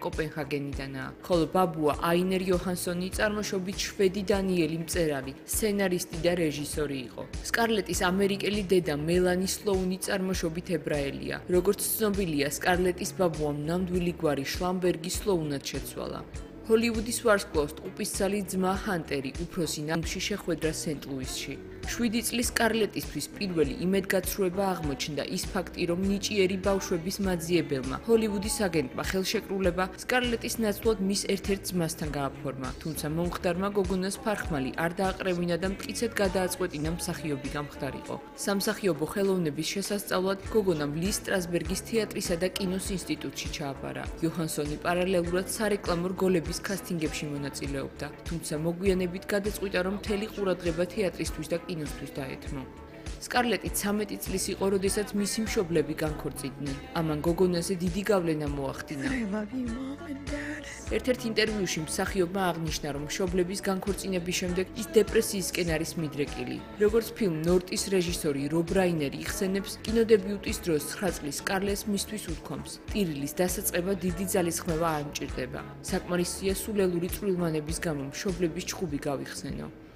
კოპენჰაგენიდანაა. ხოლო ბაბუა აინერ იოჰანსონი წარმოშობით შვედი დანიელი მწერალი, სცენარისტი და რეჟისორი იყო. სკარლეტის ამერიკელი დედა მელანი სლოუნი წარმოშობით ებრაელია. როგორც ცნობილია, სკარლეტის ბაბუამ ნამდვილი გვარი შლამბერგი სლოუნად შეცვალა. ჰოლივუდის ვარსკვლავს ტყუპისცალი ძმა ჰანტერი უფროსი ნამში შეხვედრა სენტ-ლუისში. 7 წლის სკარლეტისთვის პირველი იმედგაცრუება აღმოჩნდა ის ფაქტი, რომ ნიჭიერი ბავშვების მაძიებელმა ჰოლივუდის აგენტმა ხელშეკრულება სკარლეტის ნაცვლად მის ერთ-ერთ ძმასთან გააფორმა, თუმცა მომხდარმა გოგონას ფარხმალი არ დააყრევინა და მტკიცედ გადააწყვეტინა მსახიობი გამხდარიყო. სამსახიობო ხელოვნების შესასწავლად გოგონამ ლის სტრასბერგის თეატრისა და კინოს ინსტიტუტში ჩააბარა. იოჰანსონი პარალელურად სარეკლამო რგოლების კასტინგებში მონაწილეობდა, თუმცა მოგვიანებით გადაწყვიტა, რომ მთელი ყურადღება თეატრისთვის და კინოსთვის დაეთმო. სკარლეტი 13 წლის იყო, როდესაც მისი მშობლები განქორწინდნენ. ამან გოგონაზე დიდი გავლენა მოახდინა. ერთ-ერთ ინტერვიუში მსახიობმა აღნიშნა, რომ მშობლების განქორწინების შემდეგ ის დეპრესიისკენ არის მიდრეკილი. როგორც ფილმ ნორტის რეჟისორი რობ რაინერი იხსენებს, კინოდებიუტის დროს 9 წლის სკარლეტს მისთვის უთქვამს: ტირილის დასაწყება დიდი ძალისხმევა არ მჭირდება. საკმარისია სულელური წვრილმანების გამო მშობლების ჩხუბი გავიხსენო.